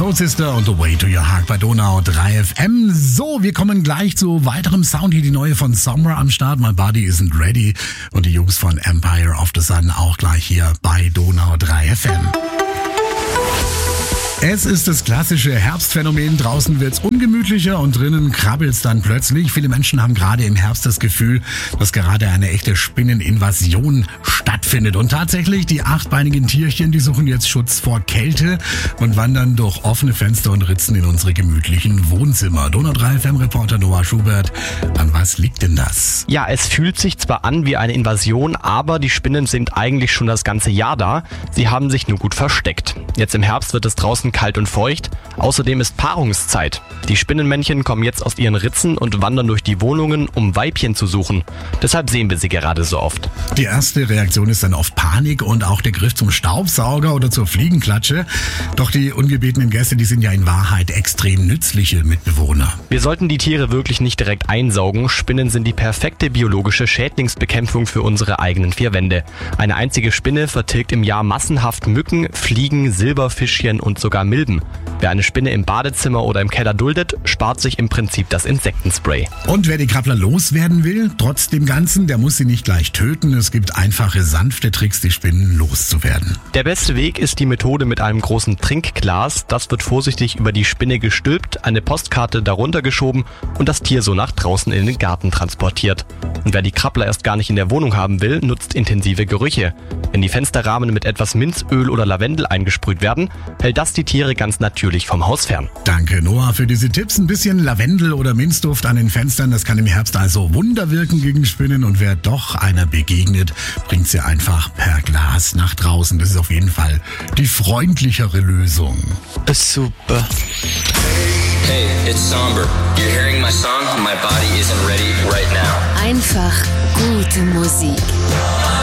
Soul Sister und The Way to Your Heart bei Donau 3 FM. So, wir kommen gleich zu weiterem Sound. Hier die neue von Sombra am Start. My Body Isn't Ready. Und die Jungs von Empire of the Sun auch gleich hier bei Donau 3 FM. Es ist das klassische Herbstphänomen. Draußen wird's ungemütlicher und drinnen krabbelt's dann plötzlich. Viele Menschen haben gerade im Herbst das Gefühl, dass gerade eine echte Spinneninvasion stattfindet. Und tatsächlich, die achtbeinigen Tierchen, die suchen jetzt Schutz vor Kälte und wandern durch offene Fenster und Ritzen in unsere gemütlichen Wohnzimmer. Donau 3 FM-Reporter Noah Schubert, an was liegt denn das? Ja, es fühlt sich zwar an wie eine Invasion, aber die Spinnen sind eigentlich schon das ganze Jahr da. Sie haben sich nur gut versteckt. Jetzt im Herbst wird es draußen kalt und feucht. Außerdem ist Paarungszeit. Die Spinnenmännchen kommen jetzt aus ihren Ritzen und wandern durch die Wohnungen, um Weibchen zu suchen. Deshalb sehen wir sie gerade so oft. Die erste Reaktion ist dann oft Panik und auch der Griff zum Staubsauger oder zur Fliegenklatsche. Doch die ungebetenen Gäste, die sind ja in Wahrheit extrem nützliche Mitbewohner. Wir sollten die Tiere wirklich nicht direkt einsaugen. Spinnen sind die perfekte biologische Schädlingsbekämpfung für unsere eigenen vier Wände. Eine einzige Spinne vertilgt im Jahr massenhaft Mücken, Fliegen, Silberfischchen und sogar Milben. Wer eine Spinne im Badezimmer oder im Keller duldet, spart sich im Prinzip das Insektenspray. Und wer die Krabbler loswerden will, trotz dem Ganzen, der muss sie nicht gleich töten. Es gibt einfache, sanfte Tricks, die Spinnen loszuwerden. Der beste Weg ist die Methode mit einem großen Trinkglas. Das wird vorsichtig über die Spinne gestülpt, eine Postkarte darunter geschoben und das Tier so nach draußen in den Garten transportiert. Und wer die Krabbler erst gar nicht in der Wohnung haben will, nutzt intensive Gerüche. Wenn die Fensterrahmen mit etwas Minzöl oder Lavendel eingesprüht werden, hält das die Tiere ganz natürlich vom Haus fern. Danke Noah für diese Tipps. Ein bisschen Lavendel oder Minzduft an den Fenstern, das kann im Herbst also Wunder wirken gegen Spinnen. Und wer doch einer begegnet, bringt sie einfach per Glas nach draußen. Das ist auf jeden Fall die freundlichere Lösung. Super. Hey, it's Somber. You're hearing my song, My Body Isn't Ready right now. Einfach gute Musik.